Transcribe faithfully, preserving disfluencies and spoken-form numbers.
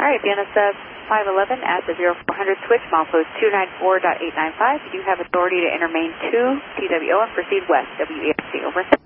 All right, Vienna sub five eleven at the zero four hundred switch, milepost two nine four dot eight nine five. You do have authority to enter main two, T W O, and proceed west, W E F C, over.